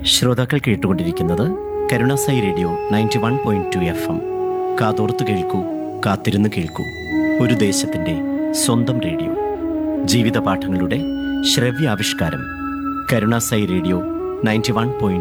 ശ്രോതാക്കൾ കേട്ടുകൊണ്ടിരിക്കുന്നത് Karunasai radio 91.2 FM. കാതോർത്തു കേൾക്കൂ, കാത്തിരുന്ന് കേൾക്കൂ. ഒരു ദേശത്തിൻ്റെ സ്വന്തം റേഡിയോ. ജീവിത പാഠങ്ങളുടെ ശ്രവ്യാവിഷ്കാരം. കരുണാസായി റേഡിയോ 91.2